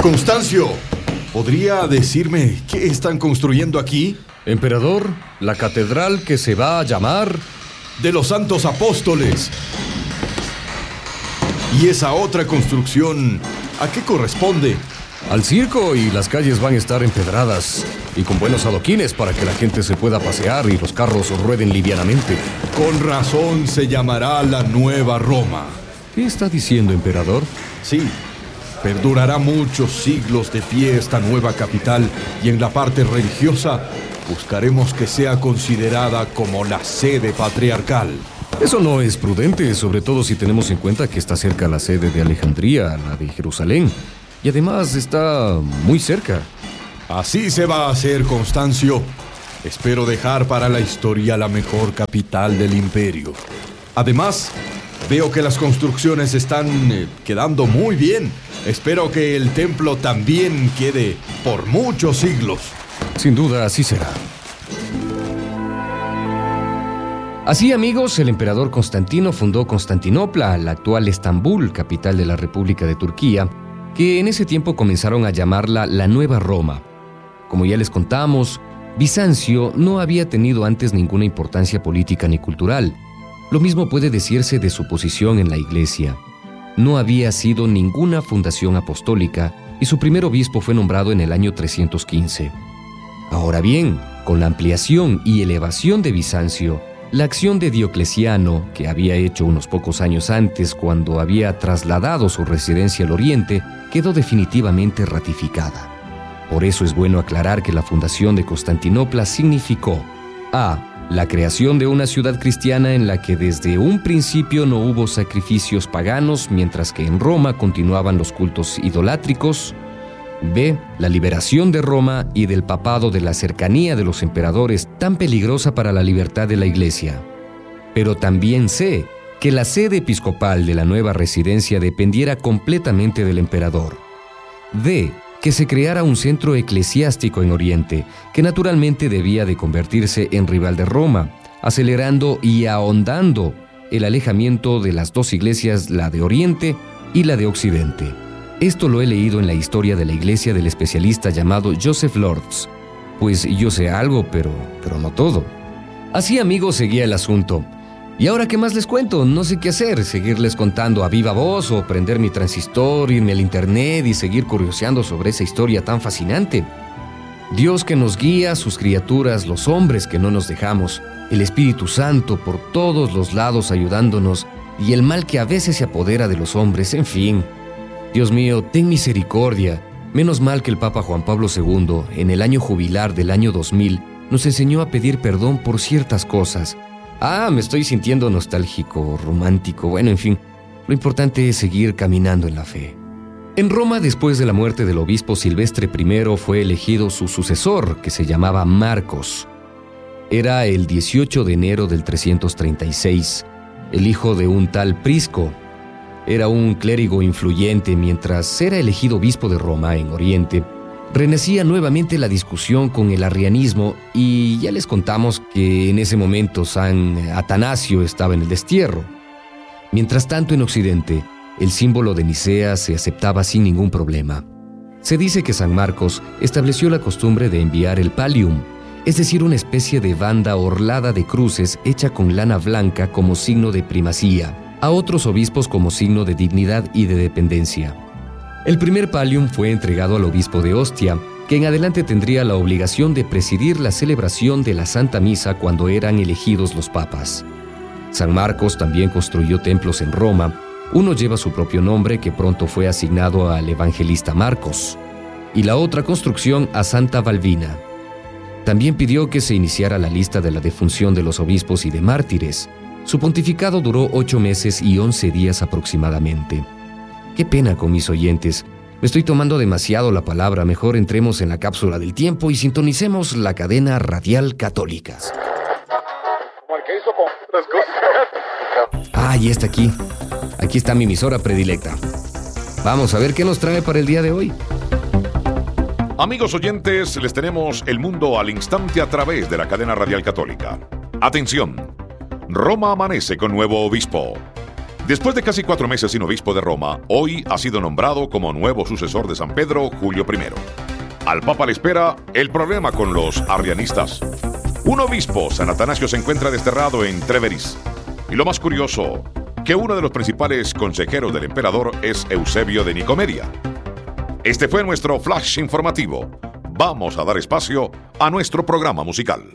Constancio, ¿podría decirme qué están construyendo aquí? Emperador, la catedral que se va a llamar... De los Santos Apóstoles. ¿Y esa otra construcción a qué corresponde? Al circo, y las calles van a estar empedradas y con buenos adoquines para que la gente se pueda pasear y los carros rueden livianamente. Con razón se llamará la Nueva Roma. ¿Qué está diciendo, emperador? Sí, perdurará muchos siglos de pie esta nueva capital y en la parte religiosa buscaremos que sea considerada como la sede patriarcal. Eso no es prudente, sobre todo si tenemos en cuenta que está cerca la sede de Alejandría, la de Jerusalén, y además está muy cerca. Así se va a hacer, Constancio. Espero dejar para la historia la mejor capital del imperio. Además, veo que las construcciones están quedando muy bien. Espero que el templo también quede por muchos siglos. Sin duda, así será. Así, amigos, el emperador Constantino fundó Constantinopla, la actual Estambul, capital de la República de Turquía, que en ese tiempo comenzaron a llamarla la Nueva Roma. Como ya les contamos, Bizancio no había tenido antes ninguna importancia política ni cultural. Lo mismo puede decirse de su posición en la Iglesia. No había sido ninguna fundación apostólica y su primer obispo fue nombrado en el año 315. Ahora bien, con la ampliación y elevación de Bizancio, la acción de Diocleciano, que había hecho unos pocos años antes cuando había trasladado su residencia al oriente, quedó definitivamente ratificada. Por eso es bueno aclarar que la fundación de Constantinopla significó a. La creación de una ciudad cristiana en la que desde un principio no hubo sacrificios paganos, mientras que en Roma continuaban los cultos idolátricos. B. La liberación de Roma y del papado de la cercanía de los emperadores, tan peligrosa para la libertad de la Iglesia. Pero también C. Que la sede episcopal de la nueva residencia dependiera completamente del emperador. D. Que se creara un centro eclesiástico en Oriente, que naturalmente debía de convertirse en rival de Roma, acelerando y ahondando el alejamiento de las dos iglesias, la de Oriente y la de Occidente. Esto lo he leído en la historia de la iglesia del especialista llamado Joseph Lords. Pues yo sé algo, pero no todo. Así, amigos, seguía el asunto. ¿Y ahora qué más les cuento? No sé qué hacer, seguirles contando a viva voz o prender mi transistor, irme al internet y seguir curioseando sobre esa historia tan fascinante. Dios que nos guía, sus criaturas, los hombres que no nos dejamos, el Espíritu Santo por todos los lados ayudándonos y el mal que a veces se apodera de los hombres, en fin. Dios mío, ten misericordia. Menos mal que el Papa Juan Pablo II, en el año jubilar del año 2000, nos enseñó a pedir perdón por ciertas cosas. Me estoy sintiendo nostálgico, romántico, bueno, en fin. Lo importante es seguir caminando en la fe. En Roma, después de la muerte del obispo Silvestre I, fue elegido su sucesor, que se llamaba Marcos. Era el 18 de enero del 336, el hijo de un tal Prisco. Era un clérigo influyente. Mientras era elegido obispo de Roma, en Oriente, renacía nuevamente la discusión con el arrianismo y ya les contamos que en ese momento San Atanasio estaba en el destierro. Mientras tanto, en Occidente, el símbolo de Nicea se aceptaba sin ningún problema. Se dice que San Marcos estableció la costumbre de enviar el pallium, es decir, una especie de banda orlada de cruces hecha con lana blanca como signo de primacía, a otros obispos como signo de dignidad y de dependencia. El primer pallium fue entregado al obispo de Ostia, que en adelante tendría la obligación de presidir la celebración de la Santa Misa cuando eran elegidos los papas. San Marcos también construyó templos en Roma. Uno lleva su propio nombre, que pronto fue asignado al evangelista Marcos, y la otra construcción a Santa Balbina. También pidió que se iniciara la lista de la defunción de los obispos y de mártires. Su pontificado duró 8 meses y 11 días aproximadamente. Qué pena con mis oyentes. Me estoy tomando demasiado la palabra. Mejor entremos en la cápsula del tiempo y sintonicemos la cadena radial católica. Ya está aquí. Aquí está mi emisora predilecta. Vamos a ver qué nos trae para el día de hoy. Amigos oyentes, les tenemos el mundo al instante a través de la cadena radial católica. Atención. Roma amanece con nuevo obispo. Después de casi 4 meses sin obispo de Roma, hoy ha sido nombrado como nuevo sucesor de San Pedro, Julio I. Al Papa le espera el problema con los arrianistas. Un obispo, San Atanasio, se encuentra desterrado en Treveris. Y lo más curioso, que uno de los principales consejeros del emperador es Eusebio de Nicomedia. Este fue nuestro flash informativo. Vamos a dar espacio a nuestro programa musical.